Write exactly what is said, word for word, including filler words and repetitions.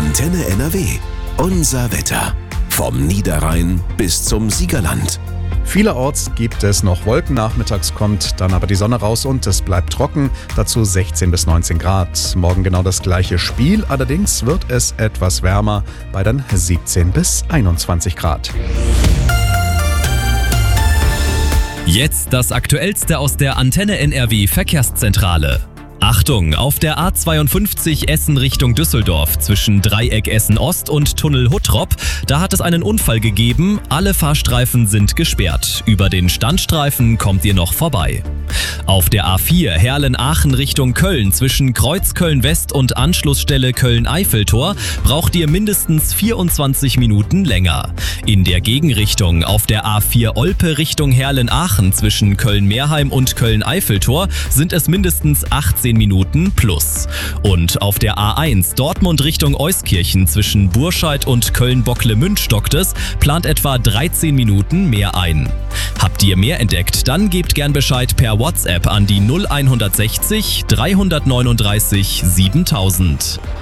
Antenne N R W. Unser Wetter. Vom Niederrhein bis zum Siegerland. Vielerorts gibt es noch Wolken, nachmittags kommt dann aber die Sonne raus und es bleibt trocken, dazu sechzehn bis neunzehn Grad. Morgen genau das gleiche Spiel, allerdings wird es etwas wärmer, bei dann siebzehn bis einundzwanzig Grad. Jetzt das Aktuellste aus der Antenne N R W Verkehrszentrale. Achtung, auf der A zweiundfünfzig Essen Richtung Düsseldorf zwischen Dreieck Essen Ost und Tunnel Huttrop, da hat es einen Unfall gegeben, alle Fahrstreifen sind gesperrt. Über den Standstreifen kommt ihr noch vorbei. Auf der A vier Herlen-Aachen Richtung Köln zwischen Kreuz Köln-West und Anschlussstelle Köln-Eiffeltor braucht ihr mindestens vierundzwanzig Minuten länger. In der Gegenrichtung auf der A vier Olpe Richtung Herlen-Aachen zwischen Köln-Meerheim und Köln-Eiffeltor sind es mindestens achtzehn Minuten plus. Und auf der A eins Dortmund Richtung Euskirchen zwischen Burscheid und Köln-Bocklemünd-Stocktes plant etwa dreizehn Minuten mehr ein. Habt ihr mehr entdeckt, dann gebt gern Bescheid per WhatsApp an die null eins sechzig dreihundertneununddreißig siebentausend.